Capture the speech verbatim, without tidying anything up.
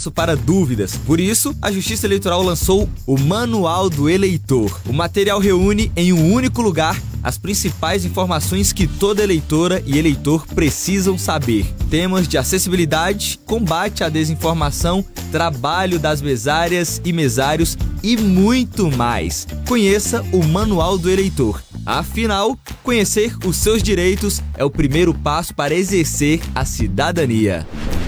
espaço para dúvidas. Por isso, a Justiça Eleitoral lançou o Manual do Eleitor. O material reúne em um único lugar as principais informações que toda eleitora e eleitor precisam saber. Temas de acessibilidade, combate à desinformação, trabalho das mesárias e mesários e muito mais. Conheça o Manual do Eleitor. Afinal, conhecer os seus direitos é o primeiro passo para exercer a cidadania.